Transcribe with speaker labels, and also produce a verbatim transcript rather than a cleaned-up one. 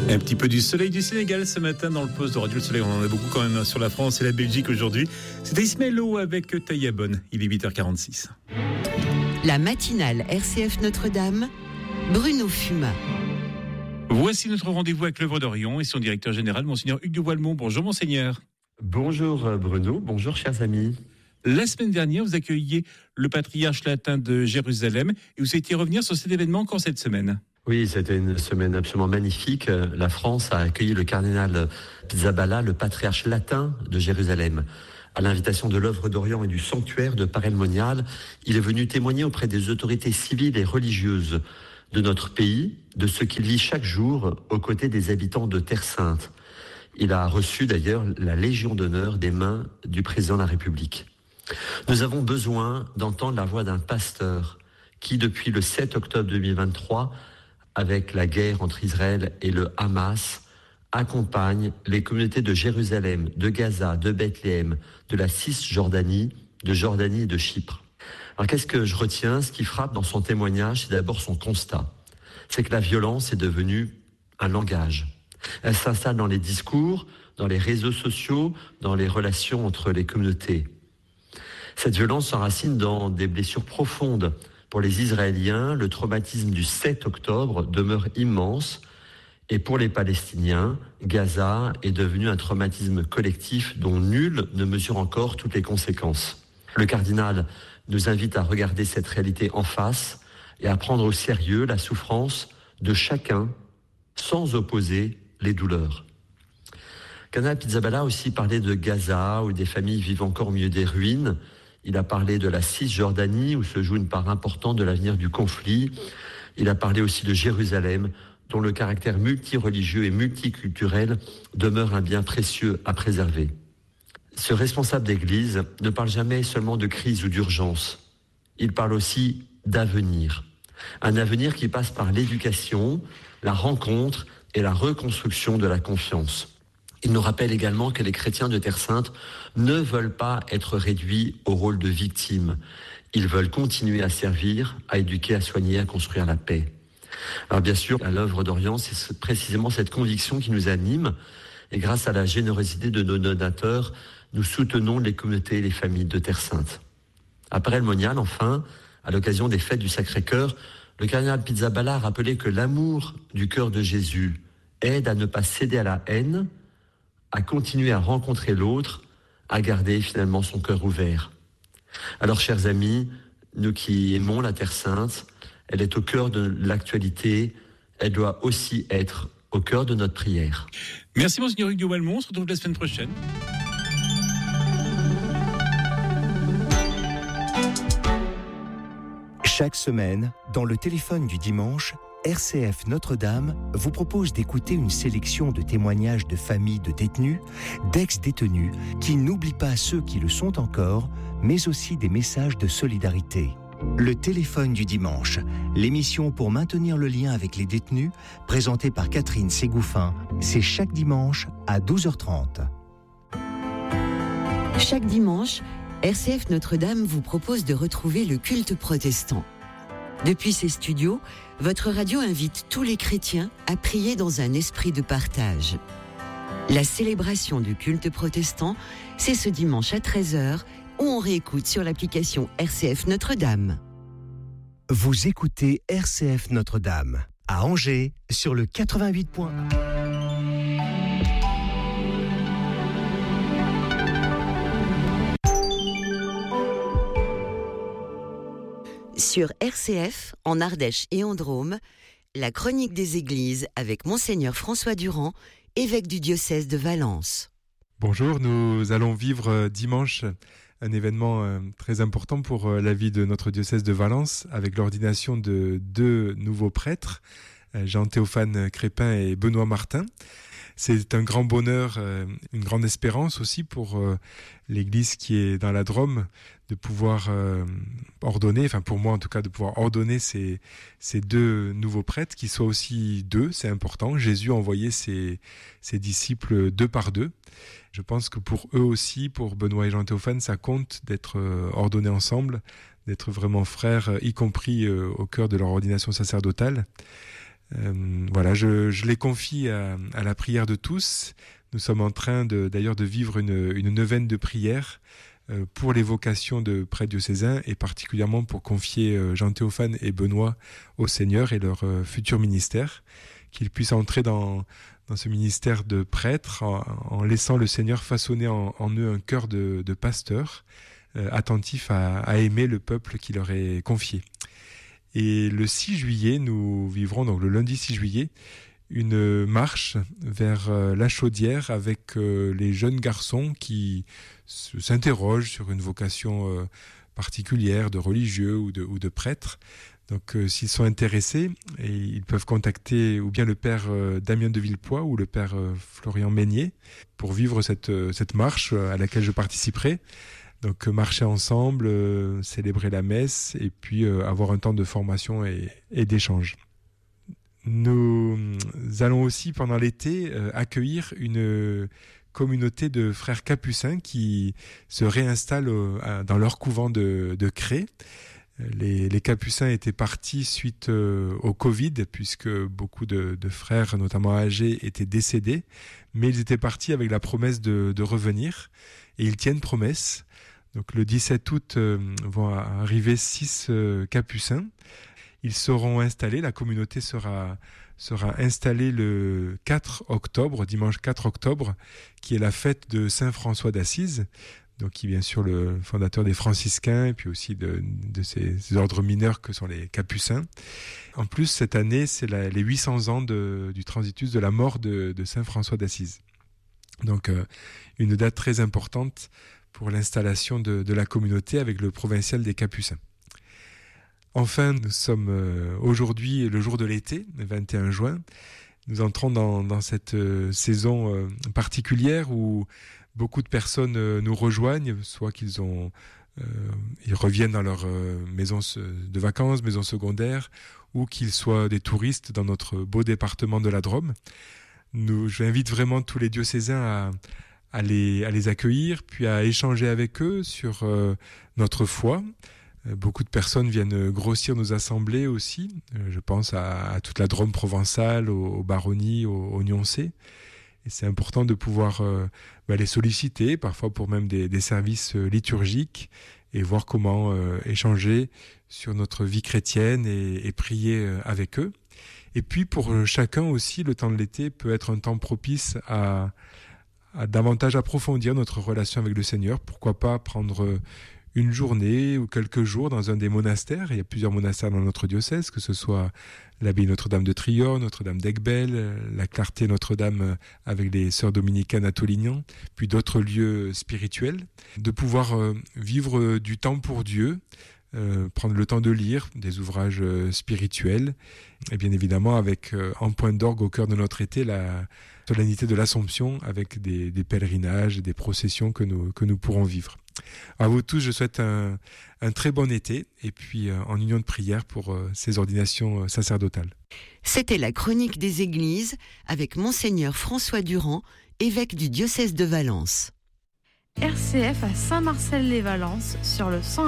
Speaker 1: Un petit peu du soleil du Sénégal ce matin dans le poste de Radio Le Soleil. On en a beaucoup quand même sur la France et la Belgique aujourd'hui. C'était Ismaël Lo avec Taïabonne. Il est huit heures quarante-six.
Speaker 2: La matinale R C F Notre-Dame, Bruno Fumat.
Speaker 1: Voici notre rendez-vous avec l'œuvre d'Orient et son directeur général, Monseigneur Hugues de Walmont. Bonjour Monseigneur.
Speaker 3: Bonjour Bruno, bonjour chers amis.
Speaker 1: La semaine dernière, vous accueilliez le patriarche latin de Jérusalem et vous souhaitiez revenir sur cet événement encore cette semaine.
Speaker 3: Oui, c'était une semaine absolument magnifique. La France a accueilli le cardinal Pizzaballa, le patriarche latin de Jérusalem. À l'invitation de l'œuvre d'Orient et du sanctuaire de Paray-le-Monial, il est venu témoigner auprès des autorités civiles et religieuses de notre pays, de ce qu'il vit chaque jour aux côtés des habitants de Terre Sainte. Il a reçu d'ailleurs la Légion d'honneur des mains du président de la République. Nous avons besoin d'entendre la voix d'un pasteur qui, depuis le sept octobre deux mille vingt-trois, avec la guerre entre Israël et le Hamas, accompagne les communautés de Jérusalem, de Gaza, de Bethléem, de la Cisjordanie, de Jordanie et de Chypre. Alors qu'est-ce que je retiens ? Ce qui frappe dans son témoignage, c'est d'abord son constat. C'est que la violence est devenue un langage. Elle s'installe dans les discours, dans les réseaux sociaux, dans les relations entre les communautés. Cette violence s'enracine dans des blessures profondes. Pour les Israéliens, le traumatisme du sept octobre demeure immense. Et pour les Palestiniens, Gaza est devenu un traumatisme collectif dont nul ne mesure encore toutes les conséquences. Le cardinal nous invite à regarder cette réalité en face et à prendre au sérieux la souffrance de chacun sans opposer les douleurs. Cardinal Pizzaballa a aussi parlé de Gaza, où des familles vivent encore au milieu des ruines. Il a parlé de la Cisjordanie, où se joue une part importante de l'avenir du conflit. Il a parlé aussi de Jérusalem, dont le caractère multireligieux et multiculturel demeure un bien précieux à préserver. Ce responsable d'église ne parle jamais seulement de crise ou d'urgence. Il parle aussi d'avenir. Un avenir qui passe par l'éducation, la rencontre et la reconstruction de la confiance. Il nous rappelle également que les chrétiens de Terre Sainte ne veulent pas être réduits au rôle de victimes. Ils veulent continuer à servir, à éduquer, à soigner, à construire la paix. Alors bien sûr, à l'œuvre d'Orient, c'est précisément cette conviction qui nous anime. Et grâce à la générosité de nos donateurs, nous soutenons les communautés et les familles de Terre Sainte. À Paray-le-Monial, enfin, à l'occasion des fêtes du Sacré-Cœur, le cardinal Pizzaballa a rappelé que l'amour du cœur de Jésus aide à ne pas céder à la haine, à continuer à rencontrer l'autre, à garder finalement son cœur ouvert. Alors, chers amis, nous qui aimons la Terre Sainte, elle est au cœur de l'actualité, elle doit aussi être au cœur de notre prière.
Speaker 1: Merci Monseigneur Hugues de Walmont, on se retrouve la semaine prochaine.
Speaker 4: Chaque semaine, dans le téléphone du dimanche, R C F Notre-Dame vous propose d'écouter une sélection de témoignages de familles de détenus, d'ex-détenus, qui n'oublient pas ceux qui le sont encore, mais aussi des messages de solidarité. Le téléphone du dimanche, l'émission pour maintenir le lien avec les détenus, présentée par Catherine Ségouffin, c'est chaque dimanche à douze heures trente.
Speaker 2: Chaque dimanche, R C F Notre-Dame vous propose de retrouver le culte protestant. Depuis ses studios, votre radio invite tous les chrétiens à prier dans un esprit de partage. La célébration du culte protestant, c'est ce dimanche à treize heures, où on réécoute sur l'application R C F Notre-Dame.
Speaker 4: Vous écoutez R C F Notre-Dame, à Angers, sur le quatre-vingt-huit point un.
Speaker 2: Sur R C F, en Ardèche et en Drôme, la chronique des églises avec Monseigneur François Durand, évêque du diocèse de Valence.
Speaker 5: Bonjour, nous allons vivre dimanche un événement très important pour la vie de notre diocèse de Valence avec l'ordination de deux nouveaux prêtres, Jean-Théophane Crépin et Benoît Martin. C'est un grand bonheur, une grande espérance aussi pour l'Église qui est dans la Drôme de pouvoir ordonner, enfin pour moi en tout cas, de pouvoir ordonner ces, ces deux nouveaux prêtres qui soient aussi deux, c'est important. Jésus a envoyé ses, ses disciples deux par deux. Je pense que pour eux aussi, pour Benoît et Jean-Théophane, ça compte d'être ordonnés ensemble, d'être vraiment frères, y compris au cœur de leur ordination sacerdotale. Euh, voilà, je, je les confie à, à la prière de tous. Nous sommes en train de, d'ailleurs de vivre une, une neuvaine de prière euh, pour les vocations de prêtres diocésains et particulièrement pour confier euh, Jean-Théophane et Benoît au Seigneur et leur euh, futur ministère, qu'ils puissent entrer dans, dans ce ministère de prêtre en, en laissant le Seigneur façonner en, en eux un cœur de, de pasteur euh, attentif à, à aimer le peuple qui leur est confié. Et le six juillet, nous vivrons, donc le lundi six juillet, une marche vers la Chaudière avec les jeunes garçons qui s'interrogent sur une vocation particulière de religieux ou de, ou de prêtre. Donc euh, s'ils sont intéressés, et ils peuvent contacter ou bien le père euh, Damien de Villepoix ou le père euh, Florian Meignier pour vivre cette, euh, cette marche à laquelle je participerai. Donc euh, marcher ensemble, euh, célébrer la messe et puis euh, avoir un temps de formation et, et d'échange. Nous allons aussi pendant l'été euh, accueillir une communauté de frères capucins qui se réinstallent euh, dans leur couvent de, de Cré. Les, les capucins étaient partis suite euh, au Covid, puisque beaucoup de, de frères, notamment âgés, étaient décédés, mais ils étaient partis avec la promesse de, de revenir, et ils tiennent promesse. Donc le dix-sept août euh, vont arriver six euh, capucins. Ils seront installés, la communauté sera, sera installée le quatre octobre, dimanche quatre octobre, qui est la fête de Saint François d'Assise, donc qui est bien sûr le fondateur des franciscains et puis aussi de, de ces, ces ordres mineurs que sont les capucins. En plus, cette année, c'est la, les huit cents ans de, du transitus de la mort de, de Saint François d'Assise. Donc euh, une date très importante pour l'installation de, de la communauté avec le provincial des capucins. Enfin, nous sommes euh, aujourd'hui le jour de l'été, le vingt et un juin. Nous entrons dans, dans cette euh, saison euh, particulière où beaucoup de personnes euh, nous rejoignent, soit qu'ils ont, euh, ils reviennent dans leur euh, maison de vacances, maison secondaire, ou qu'ils soient des touristes dans notre beau département de la Drôme. Nous, je invite vraiment tous les diocésains à, à, les, à les accueillir, puis à échanger avec eux sur euh, notre foi. Euh, beaucoup de personnes viennent grossir nos assemblées aussi. Euh, je pense à, à toute la Drôme provençale, aux, aux baronnies, aux, aux Nioncés. Et c'est important de pouvoir euh, bah, les solliciter, parfois pour même des, des services euh, liturgiques, et voir comment euh, échanger sur notre vie chrétienne et, et prier euh, avec eux. Et puis pour euh, chacun aussi, le temps de l'été peut être un temps propice à, à davantage approfondir notre relation avec le Seigneur. Pourquoi pas prendre euh, une journée ou quelques jours dans un des monastères. Il y a plusieurs monastères dans notre diocèse, que ce soit l'abbaye Notre-Dame de Triomphe, Notre-Dame d'Aiguebelle, la Clarté Notre-Dame avec les sœurs dominicaines à Tolignan, puis d'autres lieux spirituels. De pouvoir euh, vivre du temps pour Dieu, euh, prendre le temps de lire des ouvrages euh, spirituels, et bien évidemment avec euh, en point d'orgue au cœur de notre été la solennité de l'Assomption avec des, des pèlerinages et des processions que nous, que nous pourrons vivre. À vous tous, je souhaite un, un très bon été et puis euh, en union de prière pour euh, ces ordinations euh, sacerdotales.
Speaker 2: C'était la chronique des églises avec Monseigneur François Durand, évêque du diocèse de Valence.
Speaker 6: R C F à Saint-Marcel-les-Valences sur le cent